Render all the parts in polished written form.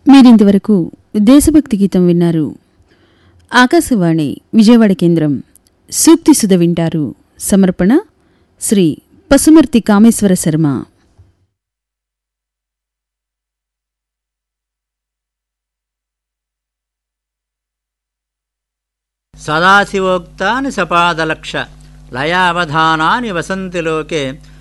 మీరింతవరకు దేశభక్తి గీతం విన్నారు. ఆకాశవాణి విజయవాడ కేంద్రం. సూక్తి సుధ వింటారు. సమర్పణ శ్రీ పసుమర్తి కామేశ్వర శర్మ. సదాశివోక్తాని సపాదలక్ష లయావధానాని వసంతి లోకే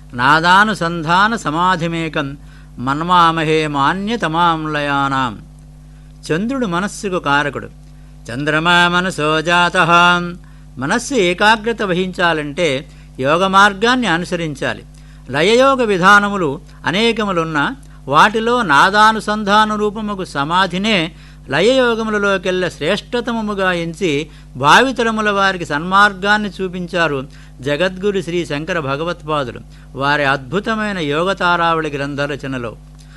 నాదానుసంధాన సమాధిమేకం మన్మామహే మాన్యతమాం లయానాం. చంద్రుడు మనస్సుకు కారకుడు. చంద్రమా మనసో జాతః. మనస్సు ఏకాగ్రత వహించాలంటే యోగ మార్గాన్ని అనుసరించాలి. లయయోగ విధానములు అనేకములున్న వాటిలో నాదానుసంధాన రూపముకు సమాధినే లయయోగములలోకెల్ల శ్రేష్టతమముగా ఎంచి భావితరముల వారికి సన్మార్గాన్ని చూపించారు జగద్గురు శ్రీ శంకర భగవత్పాదులు వారి అద్భుతమైన యోగతారావళి గ్రంథ రచనలో.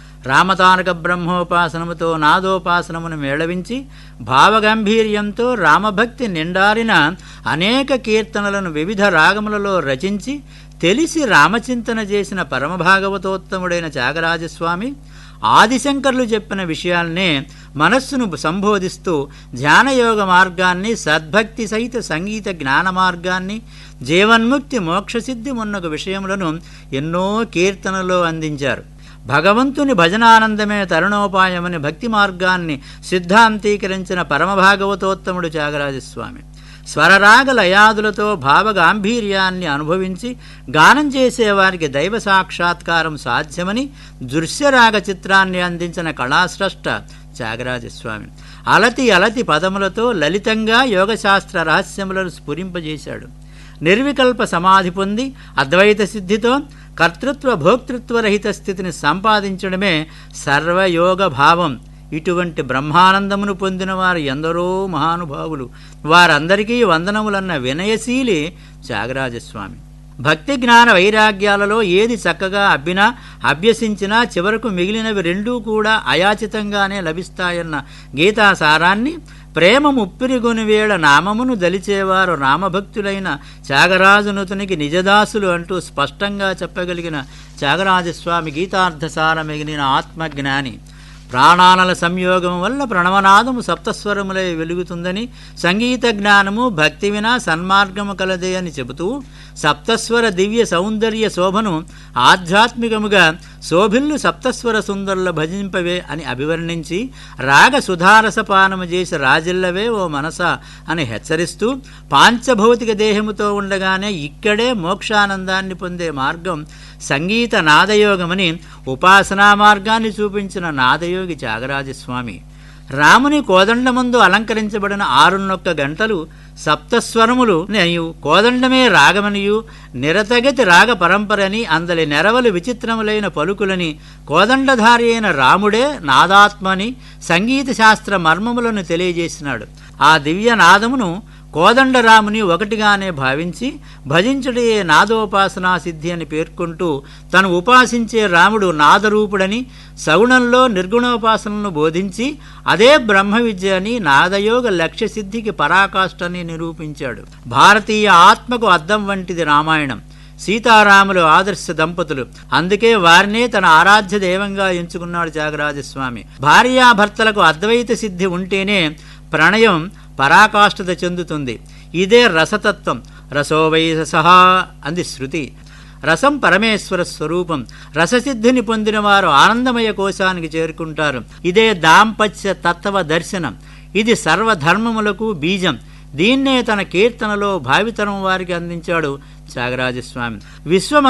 రామతారక బ్రహ్మోపాసనముతో నాదోపాసనమును మేళవించి భావగంభీర్యంతో రామభక్తి నిండారిన అనేక కీర్తనలను వివిధ రాగములలో రచించి తెలిసి రామచింతన చేసిన పరమభాగవతోత్తముడైన త్యాగరాజస్వామి ఆదిశంకర్లు చెప్పిన విషయాల్నే మనస్సును సంబోధిస్తూ ధ్యానయోగ మార్గాన్ని, సద్భక్తి సహిత సంగీత జ్ఞాన మార్గాన్ని, జీవన్ముక్తి మోక్షసిద్ధి మున్నగు విషయములను ఎన్నో కీర్తనలో అందించారు. భగవంతుని భజనానందమే తరుణోపాయమని భక్తి మార్గాన్ని సిద్ధాంతీకరించిన పరమభాగవతోత్తముడు త్యాగరాజస్వామి స్వరరాగ లయాదులతో భావగాంభీర్యాన్ని అనుభవించి గానం చేసేవారికి దైవ సాక్షాత్కారం సాధ్యమని దృశ్యరాగ చిత్రాన్ని అందించిన కళాస్రష్ట త్యాగరాజస్వామి అలతి అలతి పదములతో లలితంగా యోగశాస్త్ర రహస్యములను స్ఫురింపజేశాడు. నిర్వికల్ప సమాధి పొంది అద్వైత సిద్ధితో కర్తృత్వ భోక్తృత్వరహిత స్థితిని సంపాదించడమే సర్వయోగ భావం. ఇటువంటి బ్రహ్మానందమును పొందిన వారు ఎందరో మహానుభావులు. వారందరికీ వందనములన్న వినయశీలి త్యాగరాజస్వామి. భక్తి జ్ఞాన వైరాగ్యాలలో ఏది చక్కగా అభ్యసించినా చివరకు మిగిలినవి రెండూ కూడా అయాచితంగానే లభిస్తాయన్న గీతాసారాన్ని ప్రేమ ముప్పిరిగొనివేళ నామమును దలిచేవారు రామభక్తులైన త్యాగరాజునుతునికి నిజదాసులు అంటూ స్పష్టంగా చెప్పగలిగిన త్యాగరాజస్వామి గీతార్థసార మిగిలిన ఆత్మజ్ఞాని. ప్రాణానల సంయోగం వల్ల ప్రణవనాదము సప్తస్వరములై వెలుగుతుందని, సంగీత జ్ఞానము భక్తి వినా సన్మార్గము కలదే అని చెబుతూ సప్తస్వర దివ్య సౌందర్య శోభను ఆధ్యాత్మికముగా శోభిల్లు సప్తస్వర సుందరుల భజింపవే అని అభివర్ణించి రాగ సుధారసపానము చేసి రాజిల్లవే ఓ మనస అని హెచ్చరిస్తూ పాంచభౌతిక దేహముతో ఉండగానే ఇక్కడే మోక్షానందాన్ని పొందే మార్గం సంగీత నాదయోగమని ఉపాసనా మార్గాన్ని చూపించిన నాదయోగి త్యాగరాజస్వామి. రాముని కోదండమందు అలంకరించబడిన 6 గంటలు సప్తస్వరములు అనియు కోదండమే రాగమనియు నిరతగతి రాగ పరంపరని అందలి నెరవలు విచిత్రములైన పలుకులని కోదండధారి అయిన రాముడే నాదాత్మని సంగీత శాస్త్ర మర్మములను తెలియజేసినాడు. ఆ దివ్య నాదమును కోదండరాముని ఒకటిగానే భావించి భజించుడే నాదోపాసనా సిద్ధి అని పేర్కొంటూ తను ఉపాసించే రాముడు నాదరూపుడని, సగుణంలో నిర్గుణోపాసనను బోధించి అదే బ్రహ్మ విద్య అని, నాదయోగ లక్ష్యసిద్ధికి పరాకాష్ఠని నిరూపించాడు. భారతీయ ఆత్మకు అద్దం వంటిది రామాయణం. సీతారాములు ఆదర్శ దంపతులు. అందుకే వారినే తన ఆరాధ్య దైవంగా ఎంచుకున్నాడు త్యాగరాజస్వామి. భార్యాభర్తలకు అద్వైత సిద్ధి ఉంటేనే ప్రణయం పరాకాష్ఠత చెందుతుంది. ఇదే రసతత్వం. రసో వై రసః అంది శృతి. రసం పరమేశ్వర స్వరూపం. రససిద్ధిని పొందిన వారు ఆనందమయ కోశానికి చేరుకుంటారు. ఇదే దాంపత్య తత్వ దర్శనం. ఇది సర్వధర్మములకు బీజం. దీన్నే తన కీర్తనలో భావితరం వారికి అందించాడు త్యాగరాజస్వామి.